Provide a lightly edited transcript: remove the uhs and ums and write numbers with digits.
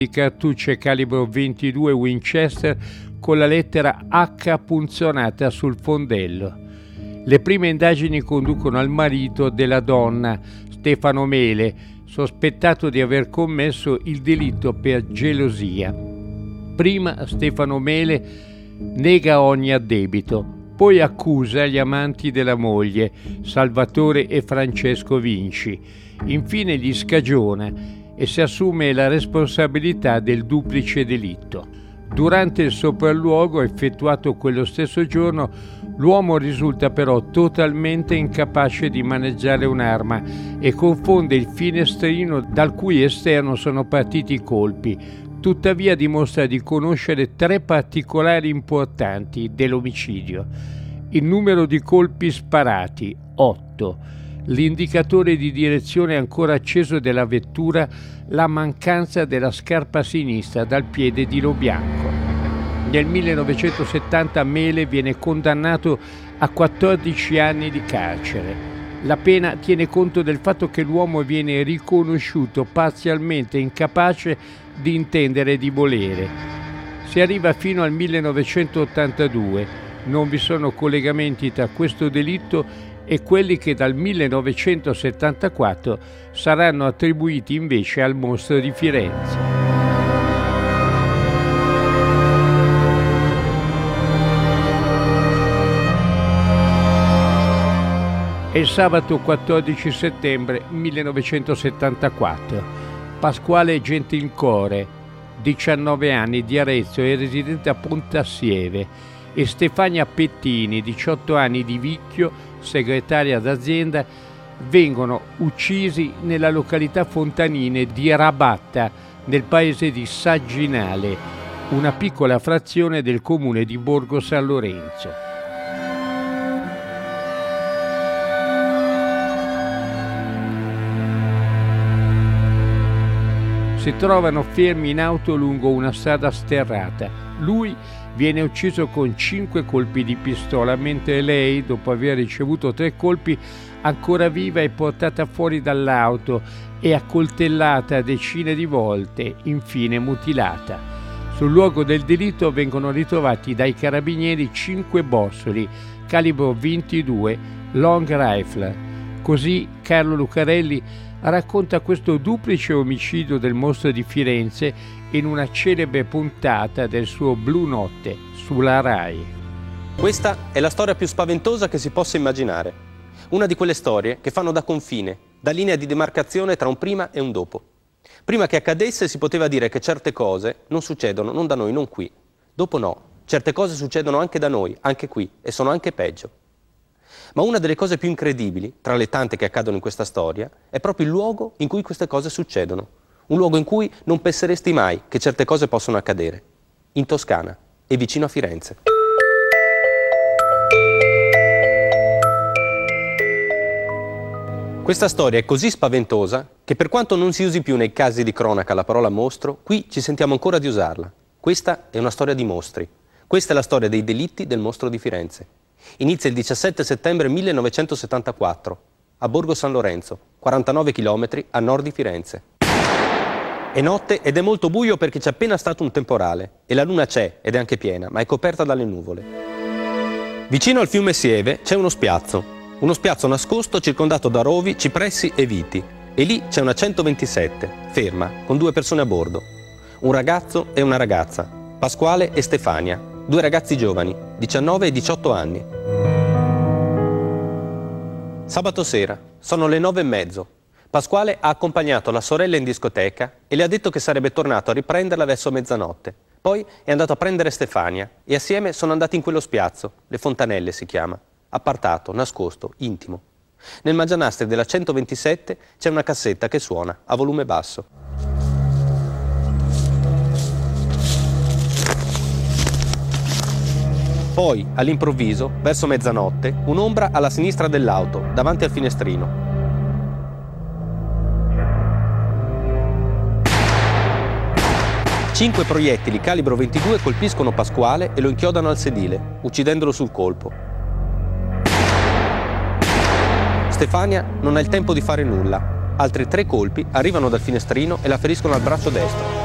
di cartucce calibro 22 Winchester con la lettera H punzonata sul fondello. Le prime indagini conducono al marito della donna, Stefano Mele, sospettato di aver commesso il delitto per gelosia. Prima Stefano Mele nega ogni addebito, poi accusa gli amanti della moglie, Salvatore e Francesco Vinci. Infine li scagiona e si assume la responsabilità del duplice delitto. Durante il sopralluogo effettuato quello stesso giorno, l'uomo risulta però totalmente incapace di maneggiare un'arma e confonde il finestrino dal cui esterno sono partiti i colpi. Tuttavia dimostra di conoscere 3 particolari importanti dell'omicidio: il numero di colpi sparati, 8, l'indicatore di direzione ancora acceso della vettura, la mancanza della scarpa sinistra dal piede di Lobianco. Nel 1970 Mele viene condannato a 14 anni di carcere. La pena tiene conto del fatto che l'uomo viene riconosciuto parzialmente incapace di intendere e di volere. Si arriva fino al 1982. Non vi sono collegamenti tra questo delitto e quelli che dal 1974 saranno attribuiti invece al mostro di Firenze. È il sabato 14 settembre 1974. Pasquale Gentilcore, 19 anni, di Arezzo e residente a Pontassieve, e Stefania Pettini, 18 anni, di Vicchio, segretaria d'azienda, vengono uccisi nella località Fontanine di Rabatta, nel paese di Sagginale, una piccola frazione del comune di Borgo San Lorenzo. Si trovano fermi in auto lungo una strada sterrata. Lui viene ucciso con 5 colpi di pistola, mentre lei, dopo aver ricevuto 3 colpi, ancora viva, è portata fuori dall'auto e accoltellata decine di volte, infine mutilata. Sul luogo del delitto vengono ritrovati dai carabinieri 5 bossoli, calibro 22, long rifle. Così Carlo Lucarelli racconta questo duplice omicidio del mostro di Firenze in una celebre puntata del suo Blu Notte sulla Rai. Questa è la storia più spaventosa che si possa immaginare. Una di quelle storie che fanno da confine, da linea di demarcazione tra un prima e un dopo. Prima che accadesse si poteva dire che certe cose non succedono, non da noi, non qui. Dopo no, certe cose succedono anche da noi, anche qui, e sono anche peggio. Ma una delle cose più incredibili, tra le tante che accadono in questa storia, è proprio il luogo in cui queste cose succedono. Un luogo in cui non penseresti mai che certe cose possono accadere. In Toscana e vicino a Firenze. Questa storia è così spaventosa che, per quanto non si usi più nei casi di cronaca la parola mostro, qui ci sentiamo ancora di usarla. Questa è una storia di mostri. Questa è la storia dei delitti del mostro di Firenze. Inizia il 17 settembre 1974 a Borgo San Lorenzo, 49 km a nord di Firenze. È notte ed è molto buio perché c'è appena stato un temporale e la luna c'è ed è anche piena, ma è coperta dalle nuvole. Vicino al fiume Sieve c'è uno spiazzo nascosto circondato da rovi, cipressi e viti, e lì c'è una 127 ferma con 2 persone a bordo, un ragazzo e una ragazza, Pasquale e Stefania. 2 ragazzi giovani, 19 e 18 anni. Sabato sera, sono le 9:30. Pasquale ha accompagnato la sorella in discoteca e le ha detto che sarebbe tornato a riprenderla verso mezzanotte. Poi è andato a prendere Stefania e assieme sono andati in quello spiazzo, Le Fontanelle si chiama, appartato, nascosto, intimo. Nel mangianastri della 127 c'è una cassetta che suona a volume basso. Poi, all'improvviso, verso mezzanotte, un'ombra alla sinistra dell'auto, davanti al finestrino. Cinque proiettili calibro 22 colpiscono Pasquale e lo inchiodano al sedile, uccidendolo sul colpo. Stefania non ha il tempo di fare nulla. Altri 3 colpi arrivano dal finestrino e la feriscono al braccio destro.